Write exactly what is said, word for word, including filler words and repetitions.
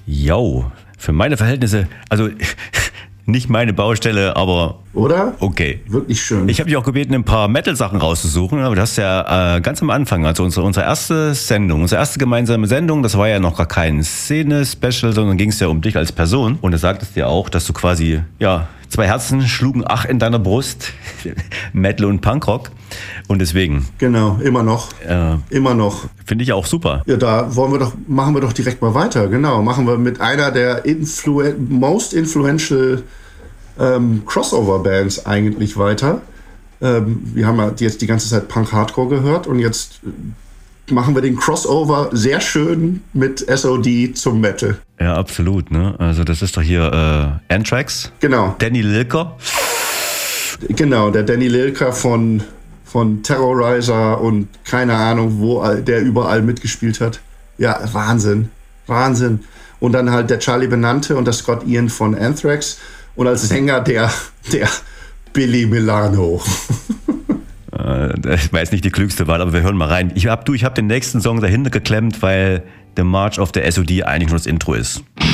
Jo, für meine Verhältnisse, also nicht meine Baustelle, aber oder? Okay. Wirklich schön. Ich habe dich auch gebeten, ein paar Metal-Sachen rauszusuchen, aber das ist ja äh, ganz am Anfang, also unsere, unsere erste Sendung, unsere erste gemeinsame Sendung, das war ja noch gar kein Szene-Special, sondern ging es ja um dich als Person. Und da sagtest du ja auch, dass du quasi, ja, zwei Herzen schlugen ach in deiner Brust, Metal und Punkrock. Und deswegen. Genau, immer noch. Äh, immer noch. Finde ich auch super. Ja, da wollen wir doch, machen wir doch direkt mal weiter. Genau, machen wir mit einer der influ- most influential ähm, Crossover-Bands eigentlich weiter. Ähm, wir haben ja jetzt die ganze Zeit Punk-Hardcore gehört und jetzt machen wir den Crossover sehr schön mit S O D zum Metal. Ja, absolut. Ne? Also das ist doch hier äh, Anthrax. Genau. Danny Lilker. Genau, der Danny Lilker von, von Terrorizer und keine Ahnung, wo der überall mitgespielt hat. Ja, Wahnsinn. Wahnsinn. Und dann halt der Charlie Benante und der Scott Ian von Anthrax. Und als Sänger der, der Billy Milano. Das war jetzt nicht die klügste Wahl, aber wir hören mal rein. Ich hab, du, ich habe den nächsten Song dahinter geklemmt, weil The March of the S O D eigentlich nur das Intro ist.